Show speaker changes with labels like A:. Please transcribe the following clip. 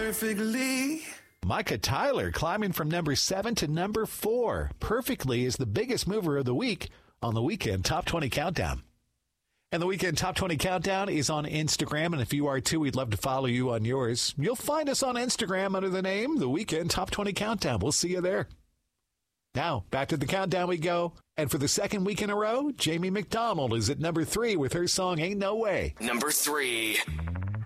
A: perfectly.
B: Micah Tyler climbing from number 7 to number 4. Perfectly is the biggest mover of the week on the Weekend Top 20 Countdown. And the Weekend Top 20 Countdown is on Instagram, and if you are too, we'd love to follow you on yours. You'll find us on Instagram under the name The Weekend Top 20 Countdown. We'll see you there. Now, back to the countdown we go. And for the second week in a row, Jamie McDonald is at number 3 with her song Ain't No Way.
A: Number 3.